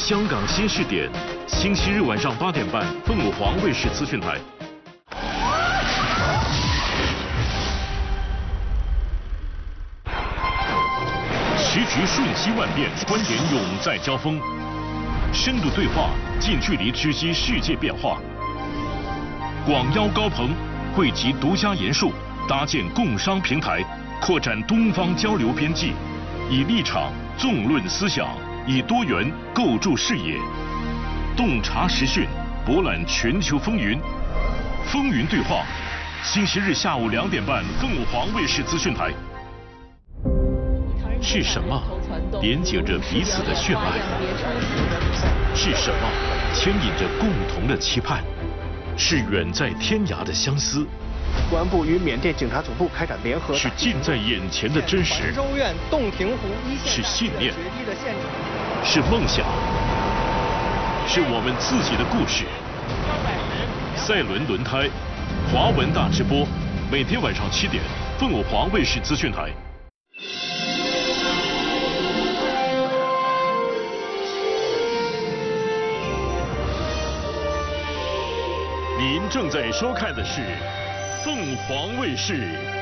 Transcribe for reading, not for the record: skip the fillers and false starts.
香港新视点，星期日晚上8点半，凤凰卫视资讯台。时局瞬息万变，观点永在交锋，深度对话，近距离直击世界变化。广邀高朋，汇集独家研述，搭建共商平台，扩展东方交流边际，以立场纵论思想，以多元构筑视野，洞察时讯，博览全球风云。风云对话，星期日下午2点半，凤凰卫视资讯台。是什么连接着彼此的血脉？是什么牵引着共同的期盼？是远在天涯的相思。 公安部与缅甸警察总部开展联合。 是近在眼前的真实。 州院洞庭湖一线。 是信念。是梦想。是我们自己的故事。赛伦轮胎，华文大直播，每天晚上7点，凤凰卫视资讯台。您正在收看的是凤凰卫视